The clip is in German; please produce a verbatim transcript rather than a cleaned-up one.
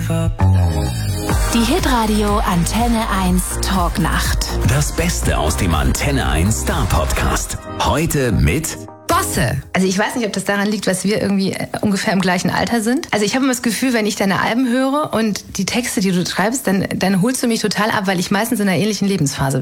Die Hitradio Antenne eins Talknacht. Das Beste aus dem Antenne eins Star Podcast. Heute mit Bosse. Also ich weiß nicht, ob das daran liegt, dass wir irgendwie ungefähr im gleichen Alter sind. Also ich habe immer das Gefühl, wenn ich deine Alben höre und die Texte, die du schreibst, dann, dann holst du mich total ab, weil ich meistens in einer ähnlichen Lebensphase bin.